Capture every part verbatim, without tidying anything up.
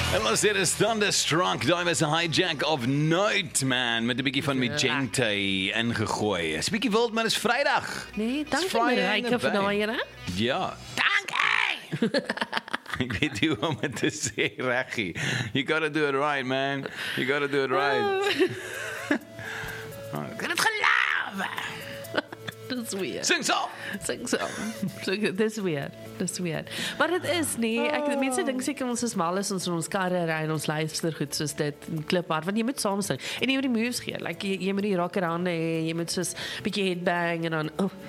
En ons dit is Thunderstruck, daai was 'n hijack of Night Man met 'n bietjie van Magenta ingegooi. Is 'n bietjie wild, maar dit is Vrydag. Nee, dankie Marijke vir daai ene. Ja, dankie. Ek weet nie hoe om dit te sê, reggie. You gotta do it right, man. You gotta do it right. Ek het dit geloof. Dis weird. Sing so. Sing so. So dis weird. Dis weird. Maar dit is nie, ek mense dink seker ons is mal is ons in ons karre ry en ons luister goed soos dit in kliphard, want jy moet saam sing. En jy moet die moves gee. Like jy, jy moet die rocker hande hê, jy moet soos bietjie headbang en dan oh.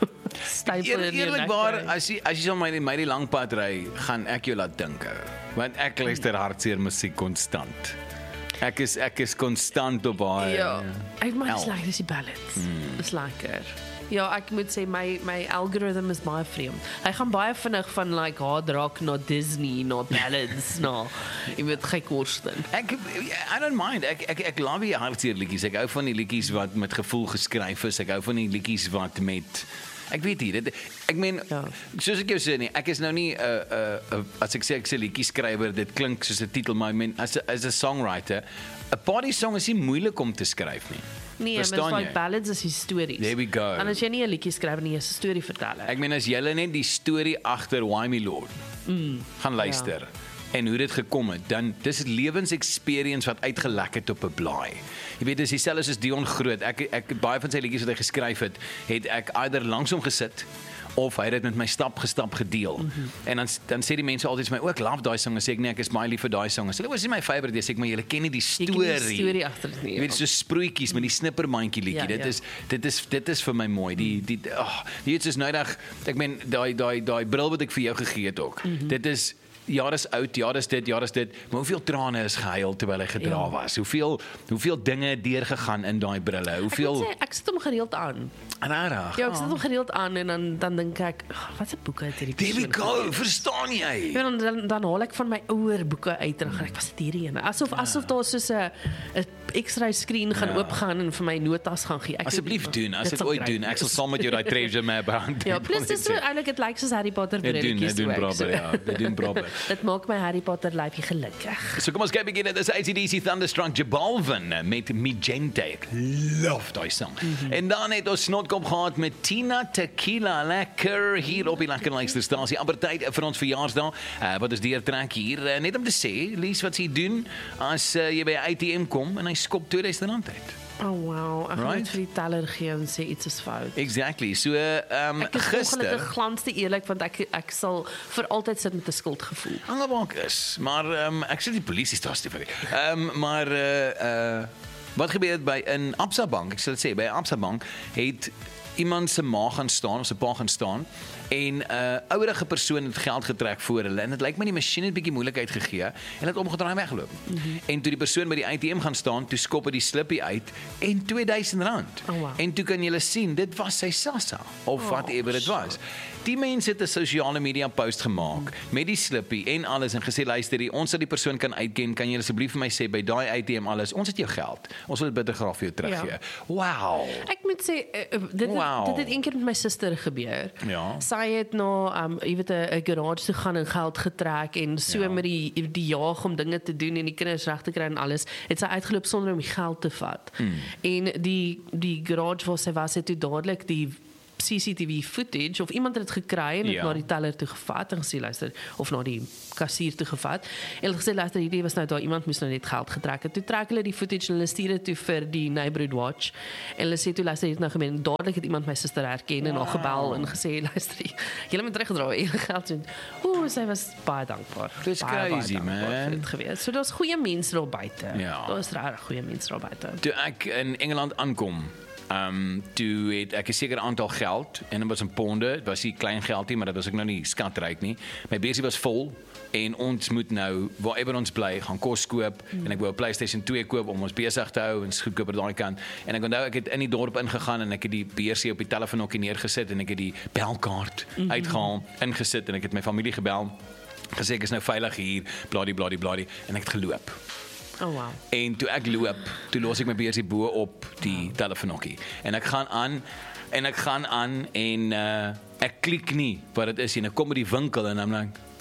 Styfel in jou nek. Eerlikwaar, as jy as jy so my my die lang pad ry, gaan ek jou laat dink. Want ek luister hartseer musiek konstant. Ek is ek is konstant op haar. Ja. Ek maar dis like dis die ballads. Hmm. Dis lekker. Ja, ek moet sê my my algorithm is baie vreemd. Hy gaan baie vinnig van like hard rock na Disney na ballads na jy weet gek worstel. Ek I don't mind. Ek ek ek love die hartseer liedjies. Ek hou van die liedjies wat met gevoel geskryf is. Ek hou van die liedjies wat met ek weet nie, dit ek meen ja. Soos ek jou sê nie, ek is nou nie 'n uh, uh, uh, as ek sê ek sê liedjie skrywer, dit klink soos 'n titel, maar I mean as a, as 'n songwriter, 'n party song is nie moeilik om te skryf nie. Nee, maar like ballads is stories. There we go. En as jy nie 'n liedjie skryf nie, is 'n storie verteller. Ek meen as jy net die storie agter Why Me Lord mm, gaan luister. Ja. En hoe dit gekom het, dan dis 'n lewensexperience wat uitgelek het op 'n blaai. Jy weet, dis dieselfde soos Dion Groot. Ek ek baie van sy liedjies wat hy geskryf het, het ek either langs hom gesit of hy het dit met my stap gestap gedeel. Mm-hmm. En dan dan sê die mense altyd vir my, "Ook love daai sang." En sê ek, "Nee, ek is baie lief vir daai sang." Hulle sê, "My favorite is ek, maar julle ken nie die storie." Jy ken die storie agter dit nie. Jy weet, so sproetjies met die snippermandjie liedjie. Ja, dit ja. is dit is dit is vir my mooi. Die die ag, jy weet soos nou dag, ek meen daai daai daai bril wat ek vir jou gegee het ook. Mm-hmm. Dit is ja, dis oud, ja, dis dit, ja, dis dit, maar hoeveel trane is gehuil terwyl hy gedra ja. was? Hoeveel hoeveel dinge deurgegaan in daai brille? Hoeveel Ek sê ek sit hom gereeld aan. Rarig. Ja, ek sit hom gereeld aan en dan dan dink ek, oh, wat 'n boeke het hierdie persoon. There we go, gegeven. Verstaan jy? Ja, dan, dan dan haal ek van my ouer boeke uit en ek was dit hierdie ene. Asof ja. asof daar soos 'n 'n X-ray skreen gaan ja. oopgaan en vir my notas gaan gee. Asseblief doen, as dit ooit doen. Ek sal saam met jou daai treasure map aan. Ja, plus dis so eintlik dit lyk soos Harry Potter brilletjies. Dit doen, dit doen proper, ja. Dit doen proper. Dit maak my Harry Potter lyfie gelukkig. So kom ons kyk begin dit is A C D C Thunderstruck Jabalvin met Magenta. Ek love daai song. Mm-hmm. En dan het ons snotkop gehad met Tina Tequila, lekker hier op die lekker luisterstasie. Amper tyd vir ons verjaarsdag. Uh, wat is die trek hier? Uh, net om te sê, Lies, wat sy doen as uh, jy by 'n A T M kom en hy skop tweeduisend rand uit. Oh wow, ek right? moet vir die teller gee en sê iets is fout. Exactly. So um ek is gister ongelukkig glanste eerlik want ek ek sal vir altyd sit met 'n skuldgevoel. Allemaal is, maar um ek sê die polisiestasie vir. Um maar uh uh wat gebeur het by in Absa Bank? Ek sal dit sê, by Absa Bank het iemand se ma gaan staan of se pa gaan staan en 'n uh, ouerige persoon het geld getrek voor hulle en dit lyk my die masjien het bietjie moeilikheid gegee en het omgedraai en weggeloop. Mm-hmm. En toe die persoon by die A T M gaan staan, toe skop hy die slippie uit en tweeduisend rand. Oh, wow. En toe kan jy sien, dit was sy Sassa of oh, whatever dit was. Die mense het 'n sosiale media post gemaak mm. met die slippie en alles en gesê luister, die, ons dat die persoon kan uitken, kan jy asseblief vir my sê by daai A T M alles, ons het jou geld. Ons wil dit bitter graag vir jou teruggee. Ja. Wow. Ek moet sê uh, dit wow. het, dit het een keer met my suster gebeur. Ja. Sy het na um jy weet 'n garage toe gaan en geld getrek en so ja. met die die jaag om dinge te doen en die kinders reg te kry en alles, het sy uitgeloop sonder om die geld te vat. Mm. En die die garage waar sy was, het toe dadelik die C C T V footage of iemand het dit gekry en het ja. na die teller toe gevat en gesê luister of na die kassier toe gevat en gesê luister hierdie was nou daar iemand moes nou net geld getrek het. Toe trek hulle die footage en hulle stuur dit toe vir die neighborhood watch en hulle sê toe luister het nou gemeen dadelik het iemand my suster herken en wow. haar gebel en gesê luister jy moet terugdraai en geld doen. Ooh, sy was baie dankbaar. Dis crazy man. Gewees. So daar's goeie mense daar buite. Ja. Daar's regtig goeie mense daar buite. Toe ek in Engeland aankom Um, toe het ek 'n sekere aantal geld en dit was in ponde, dit was nie klein geld nie, maar dit was ek nou nie skatryk nie. My besie was vol en ons moet nou waarever ons bly gaan kos koop mm. en ek wou 'n PlayStation twee koop om ons besig te hou en goedkoper daai kant. En ek onthou ek het in die dorp ingegaan en ek het die beursie op die telefoonhokkie neergesit en ek het die belkaart mm-hmm. uitgehaal, ingesit en ek het my familie gebel, gesê ek is nou veilig hier, bladie bladie bladie en ek het geloop. Oh wow. En toe ek loop, toe los ek my beursie bo op die wow. telefoonhokkie. En ek gaan aan en ek gaan aan en uh, ek klik nie wat dit is en ek kom by die winkel en dan like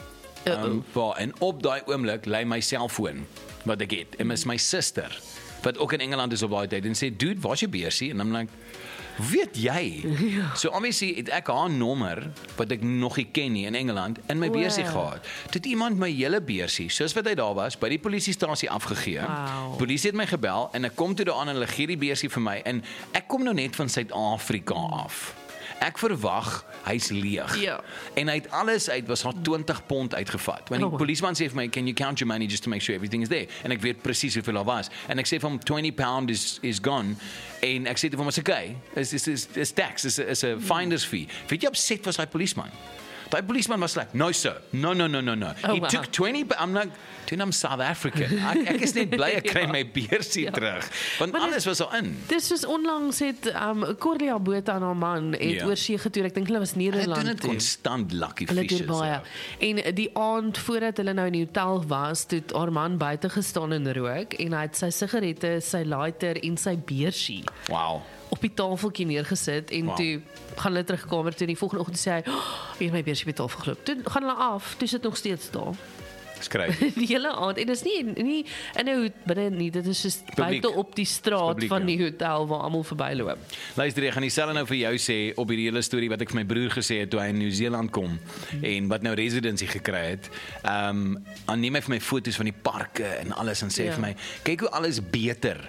Um, waar, en op daai oomblik lê my selfoon wat ek het. En is my suster wat ook in Engeland is op daai tyd en sê, dude, waar's jou beursie? En I'm like, weet jy? Ja. So obviously het ek haar nommer wat ek nog nie ken nie in Engeland in my beursie gehad. Toe het iemand my hele beursie, soos wat hy daar was, by die polisiestasie afgegee. Wow. Polisie het my gebel en ek kom toe daar aan en hulle gee die beursie vir my en ek kom nou net van Suid-Afrika af. Ek verwag hy's leeg. Ja. En hy het alles uit, was haar twintig pond uitgevat. Want die Oh. polisieman sê vir my, can you count your money just to make sure everything is there? En ek weet presies hoeveel daar was. En ek sê vir hom, twenty pound is, is gone. En ek sê vir hom, is okay. Is, is, is, is tax, is, is a finder's fee. Weet jy, opset was hy policeman. Die policeman was like, no sir, no, no, no, no, no. Oh, He wow. took twenty, but I'm like, toen I'm South African. Ek, ek is net bly ek kry Ja. my beursie Ja. terug. Want Maar alles was al in. Dis soos onlangs het um, Cordelia Botha en haar man het Ja. oor see getoer. Ek dink hulle was Hulle doen Nederland dit toe. konstant lucky Hulle doen fishes. baie. ja. En die aand voordat hulle nou in die hotel was, toe het haar man buite gestaan en rook en hy het sy sigarette, sy lighter en sy beursie Wow. op die tafeltjie neergesit en Wow. toe gaan hulle terugkamer toe en die volgende oggend sê hy, oh, hier my beursie op die tafel geloop. Toe gaan hulle af, toe sit nog steeds daar. Skryf. Die hele aand en dit is nie nie in 'n hoed binne nie, dit is just Publiek. buite op die straat Publiek, van ja. die hotel waar almal verbyloop. Luister, ek gaan dieselfde nou vir jou sê op hierdie hele storie wat ek vir my broer gesê het toe hy in Nieu-Seeland kom en wat nou residency gekry het. Ehm um, aan neem hy vir my foto's van die parke en alles en sê Ja. vir my, kyk hoe alles beter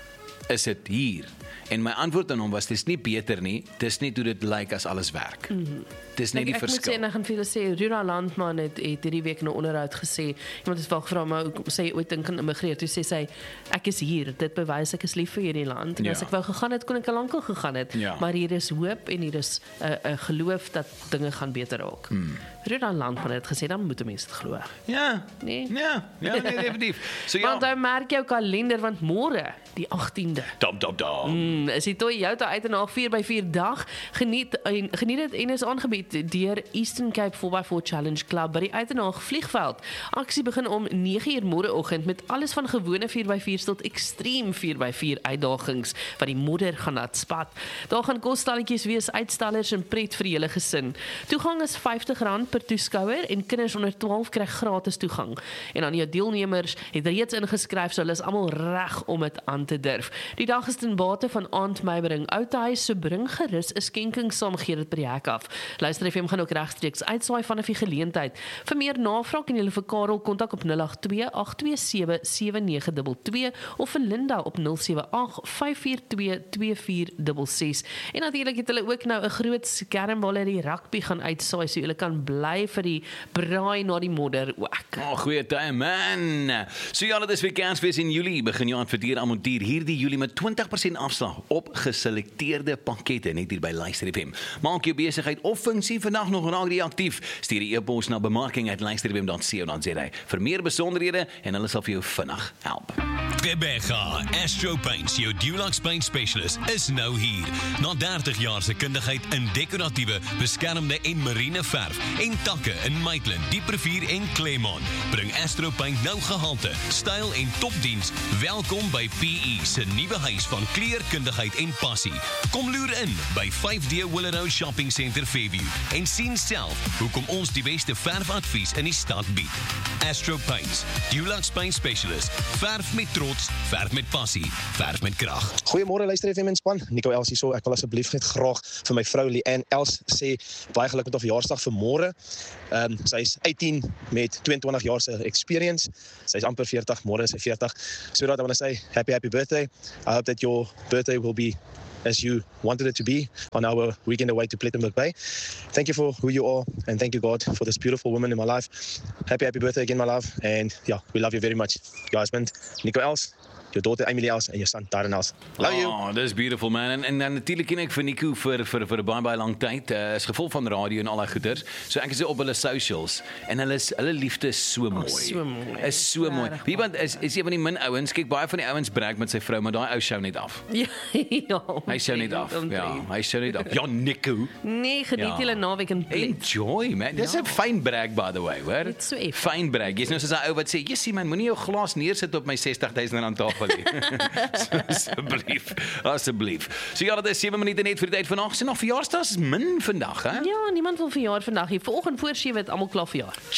is dit hier. En my antwoord aan hom was, dis nie beter nie, dis net hoe dit lyk as alles werk. Mm -hmm. Dis net die Ek moet sê, verskil. en ek gaan vir julle sê, Runa Landman het, het hierdie week in 'n onderhoud gesê, iemand het wel gevra, maar hoe sê jy ooit dink aan immigreer? Toe sê sy, ek is hier, dit bewys ek is lief vir hierdie land. En Ja. as ek wou gegaan het, kon ek al lankal gegaan het. Ja. Maar hier is hoop en hier is 'n uh, uh, geloof dat dinge gaan beter raak. Hmm. Runa Landman het gesê, dan moet mense dit glo. Ja. Nee. Ja, ja, nee, definitief. So Want ja. nou merk jou kalender, want môre, die agtiende, Dom dom dom. Mm, is die Toyota uit en af vier by vier dag. Geniet en geniet dit en is aangebied deur Eastern Cape four by four Challenge Club by die Uitenhaag vliegveld. Aksie begin om nege uur môreoggend met alles van gewone vier by vier tot ekstreem vier by vier uitdagings wat die modder gaan laat spat. Daar gaan kosstalletjies wees, uitstallers en pret vir die hele gesin. Toegang is R vyftig per toeskouer en kinders onder twaalf kry gratis toegang. En aan jou deelnemers het reeds ingeskryf, so hulle is almal reg om dit aan te durf. Die dag is ten bate van Aand Meybring Oudhuis, so bring gerus 'n skenking saam, gee dit by die hek af. Luister F M gaan ook regstreeks uitsaai vanaf die geleentheid. Vir meer navraag kan julle vir Karel kontak op nul agt twee agt twee sewe sewe nege twee twee of vir Linda op nul sewe agt vyf vier twee twee vier ses ses. En natuurlik het hulle ook nou 'n groot skerm waar hulle die rugby gaan uitsaai, so julle kan bly vir die braai na die modder ook. Oh, goeie tyd, man. So ja, dit is weer Kersfees in Julie. Begin jou adverteer aan Montier hierdie Julie met twintig persent afslag op geselekteerde pakkette net hier by Luister F M. Maak jou besigheid of funksie vandag nog raak reaktief. Stuur 'n e-pos na bemarking at luister f m dot co dot za vir meer besonderhede en hulle sal vir jou vinnig help. Rebecca, Astro Paints, jou Dulux Paint Specialist, is nou hier. Na dertig jaar se kundigheid in dekoratiewe, beskermde en marine verf en takke in Maitland, Dieprivier en Claremont, bring Astro Paint nou gehalte, styl en topdiens. Welkom by P E se nuwe huis van kleurkundigheid en passie. Kom loer in by five D Willow Shopping Centre Fairview en sien self hoekom ons die beste verfadvies in die stad bied. Astro Paints, Dulux Paint Specialist, verf met trots, verf met passie, verf met krag. Goeiemôre luister F M span. Nico Els hier so. Ek wil asseblief net graag vir my vrou Leanne Els sê baie geluk met haar verjaarsdag vir môre. Ehm um, sy is eighteen met twenty-two jaar se experience. Sy is amper forty, môre is sy forty. So dat I want to say happy happy birthday. I hope that your birthday will be as you wanted it to be on our weekend away to Plettenberg Bay. Thank you for who you are and thank you God for this beautiful woman in my life. Happy happy birthday again my love and yeah, we love you very much. Your husband Nico Els, your daughter Emily Els en your son Darren Els. Love you. Oh, dis beautiful man. En, en dan natuurlik ken ek vir Nico vir vir vir 'n baie baie lang tyd. Uh, is gevolg van radio en al daai goeters. So ek is op hulle socials en hulle is hulle liefde is so mooi. so mooi. Is so mooi. Wie want is is een van die min ouens. Kyk, baie van die ouens breek met sy vrou, maar daai ou sjou net af. Ja, ja. Hy sjou net af. omtrent. Ja, hy sjou net af. Ja, Nico. Nee, geniet Ja. julle naweek in Plet. Enjoy man. Dis 'n fyn brag by the way, hoor. Dit so effe. Fyn brag. Jy's nou soos 'n ou wat sê, "Jessie man, moenie jou glas neersit op my sestig duisend rand tafel nie." So, asseblief. Asseblief. So ja, dit is sewe minute net vir die tyd vanaand. Sien nog verjaarsdags is min vandag, hè? Ja, niemand wil verjaar vandag hier. Vanoggend voor sewe het almal klaar verjaar. Tsk, tsk.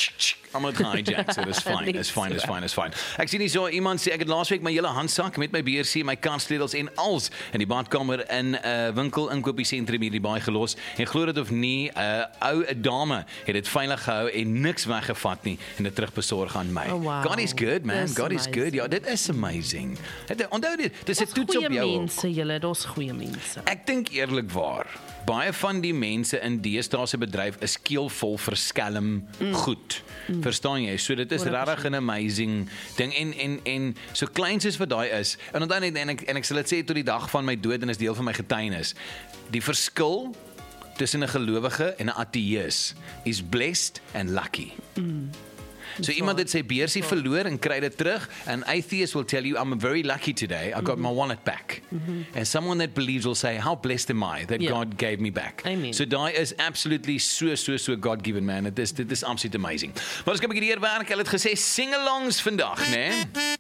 Almal het gehijack, so dis fine, is fine, is fine, is fine. Ek sien hier so iemand sê ek het laasweek my hele handsak met my B R C, my kaartsleutels en als in die badkamer in 'n uh, winkel inkopiesentrum hier die baai gelos en glo dit of nie, 'n uh, ou dame het dit veilig gehou en niks weggevat nie en dit terugbesorg aan my. Oh, wow. God is good, man. That's God is amazing. good. Ja, dit is amazing. Het, onthou dit, dis 'n Dis toets op goeie jou. mense, julle, dis goeie mense. Ek dink eerlikwaar, baie van die mense in deesdae se bedryf is keelvol verskelm mm. goed. Mm. Verstaan jy? So dit is regtig 'n amazing ding en en en so klein soos wat daai is. En onthou net en ek en ek sal dit sê tot die dag van my dood en is deel van my getuienis. Die verskil tussen 'n gelowige en 'n ateïs is blessed and lucky. Mm. So iemand het sy beursie verloor en kry dit terug. An atheist will tell you, I'm very lucky today. I got mm-hmm. my wallet back. Mm-hmm. And someone that believes will say, how blessed am I that yeah. God gave me back. Amen. So daai is absolutely so, so, so God-given, man. Dit is, dit is absolutely amazing. Maar as ek 'n bietjie hier werk, hulle het gesê sing-alongs vandag, né? Nee?